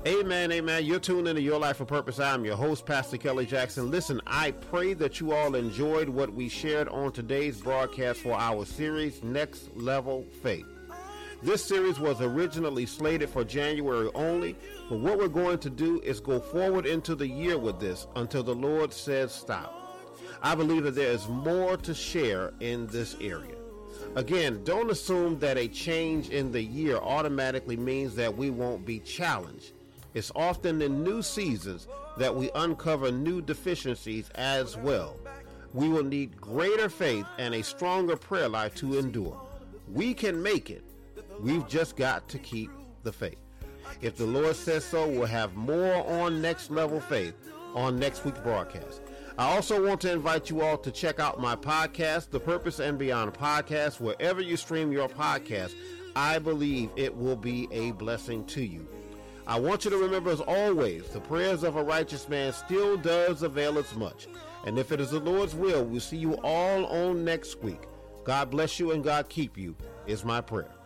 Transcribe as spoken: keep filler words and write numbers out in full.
Amen, amen. You're tuned into Your Life of Purpose. I'm your host, Pastor Kelly Jackson. Listen, I pray that you all enjoyed what we shared on today's broadcast for our series, Next Level Faith. This series was originally slated for January only, but what we're going to do is go forward into the year with this until the Lord says stop. I believe that there is more to share in this area. Again, don't assume that a change in the year automatically means that we won't be challenged. It's often in new seasons that we uncover new deficiencies as well. We will need greater faith and a stronger prayer life to endure. We can make it. We've just got to keep the faith. If the Lord says so, we'll have more on Next Level Faith on next week's broadcast. I also want to invite you all to check out my podcast, The Purpose and Beyond Podcast, wherever you stream your podcast. I believe it will be a blessing to you. I want you to remember, as always, the prayers of a righteous man still does avail us much. And if it is the Lord's will, we'll see you all on next week. God bless you and God keep you is my prayer.